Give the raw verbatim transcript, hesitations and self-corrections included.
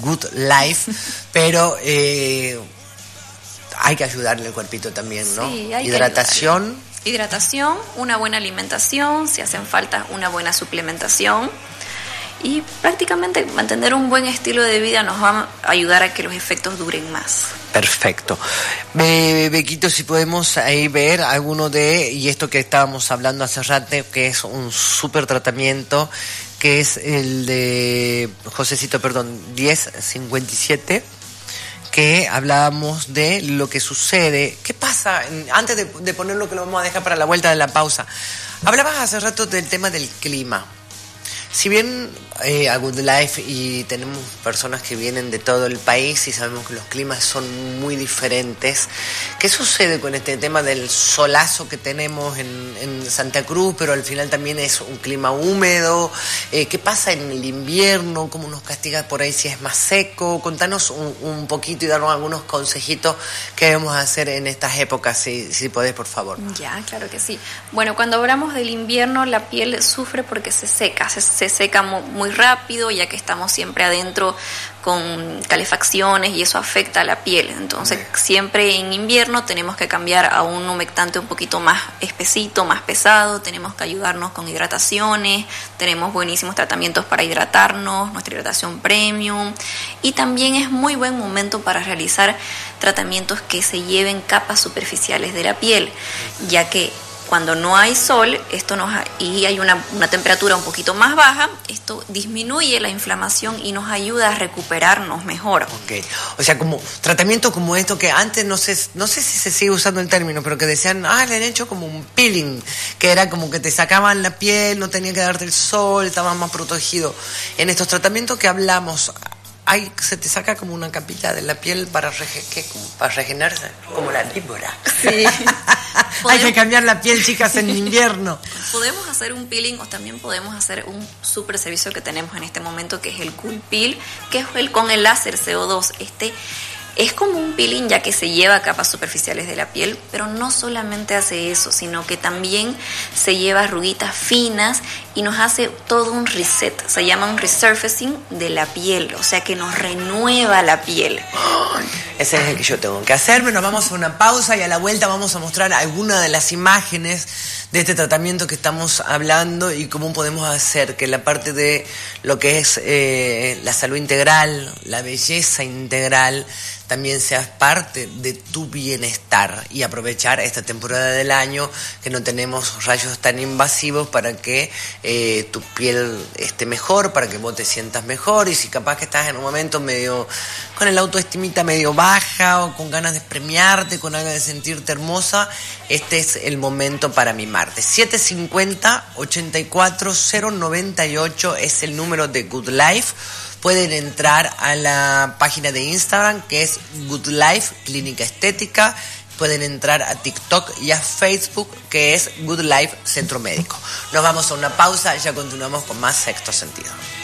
Good Life, pero eh, hay que ayudarle al cuerpito también, ¿no? Sí, hay hidratación. Que hidratación, una buena alimentación, si hacen falta una buena suplementación. Y prácticamente mantener un buen estilo de vida nos va a ayudar a que los efectos duren más. Perfecto. Be- Bequito, si podemos ahí ver alguno de, y esto que estábamos hablando hace rato, que es un súper tratamiento, que es el de, Josecito, perdón, diez cincuenta y siete, que hablábamos de lo que sucede. ¿Qué pasa? Antes de, de poner lo que lo vamos a dejar para la vuelta de la pausa, hablabas hace rato del tema del clima. Si bien eh, a Good Life y tenemos personas que vienen de todo el país y sabemos que los climas son muy diferentes, ¿qué sucede con este tema del solazo que tenemos en, en Santa Cruz, pero al final también es un clima húmedo? Eh, ¿Qué pasa en el invierno? ¿Cómo nos castiga por ahí si es más seco? Contanos un, un poquito y darnos algunos consejitos que debemos hacer en estas épocas, si, si podés, por favor. Ya, claro que sí. Bueno, cuando hablamos del invierno, la piel sufre porque se seca, se, se seca muy, muy rápido, ya que estamos siempre adentro con calefacciones y eso afecta a la piel. Entonces, okay, siempre en invierno tenemos que cambiar a un humectante un poquito más espesito, más pesado, tenemos que ayudarnos con hidrataciones, tenemos buenísimos tratamientos para hidratarnos, nuestra hidratación premium, y también es muy buen momento para realizar tratamientos que se lleven capas superficiales de la piel, ya que cuando no hay sol esto nos y hay una, una temperatura un poquito más baja, esto disminuye la inflamación y nos ayuda a recuperarnos mejor. Okay. O sea, como tratamiento como esto que antes no sé, no sé si se sigue usando el término, pero que decían, ah, le han hecho como un peeling, que era como que te sacaban la piel, no tenía que darte el sol, estabas más protegido. En estos tratamientos que hablamos, Ay, se te saca como una capita de la piel para, rege, ¿qué? para regenerarse, como la víbora. Sí. Hay que cambiar la piel, chicas, en invierno. Podemos hacer un peeling o también podemos hacer un super servicio que tenemos en este momento, que es el Cool Peel, que es el con el láser C O dos. Este es como un peeling, ya que se lleva capas superficiales de la piel, pero no solamente hace eso, sino que también se lleva arruguitas finas y nos hace todo un reset. Se llama un resurfacing de la piel, o sea que nos renueva la piel. Ese es el que yo tengo que hacerme. Nos vamos a una pausa y a la vuelta vamos a mostrar algunas de las imágenes de este tratamiento que estamos hablando y cómo podemos hacer que la parte de lo que es eh, la salud integral, la belleza integral, también seas parte de tu bienestar y aprovechar esta temporada del año que no tenemos rayos tan invasivos para que eh, tu piel esté mejor, para que vos te sientas mejor. Y si capaz que estás en un momento medio con el autoestimita medio baja o con ganas de premiarte, con ganas de sentirte hermosa, este es el momento para mimarte. siete cincuenta, ochenta y cuatro, cero noventa y ocho es el número de Good Life. Pueden entrar a la página de Instagram, que es Good Life Clínica Estética. Pueden entrar a TikTok y a Facebook, que es Good Life Centro Médico. Nos vamos a una pausa y ya continuamos con más Sexto Sentido.